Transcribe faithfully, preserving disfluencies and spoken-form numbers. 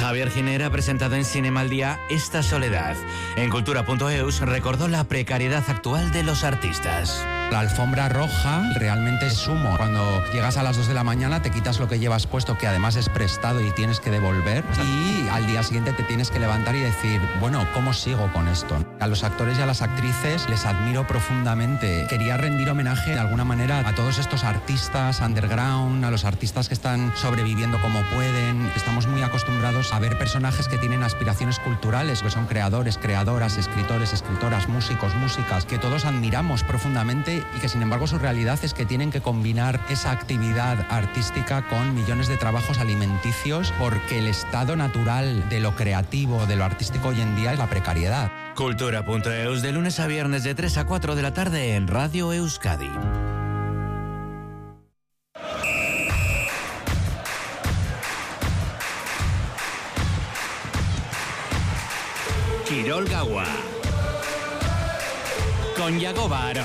Javier Giner ha presentado en Cinema al Día Esta soledad. En cultura punto eus recordó la precariedad actual de los artistas. La alfombra roja realmente es humo. Cuando llegas a las dos de la mañana te quitas lo que llevas puesto, que además es prestado y tienes que devolver, y al día siguiente te tienes que levantar y decir, bueno, ¿cómo sigo con esto? A los actores y a las actrices les admiro profundamente. Quería rendir homenaje de alguna manera a todos estos artistas underground, a los artistas que están sobreviviendo como pueden. Estamos muy acostumbrados a ver personajes que tienen aspiraciones culturales, que son creadores, creadoras, escritores, escritoras, músicos, músicas, que todos admiramos profundamente, y que sin embargo su realidad es que tienen que combinar esa actividad artística con millones de trabajos alimenticios, porque el estado natural de lo creativo, de lo artístico hoy en día es la precariedad. cultura punto eus de lunes a viernes de tres a cuatro de la tarde en Radio Euskadi. Kirol Gaua con Yagoba Aron.